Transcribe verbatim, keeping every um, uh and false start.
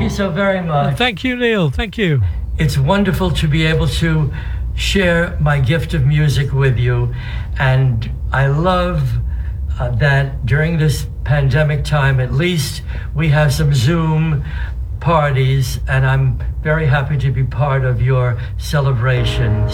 Thank you so very much. Thank you, Neil. Thank you. It's wonderful to be able to share my gift of music with you. And I love uh, that during this pandemic time, at least we have some Zoom parties, and I'm very happy to be part of your celebration.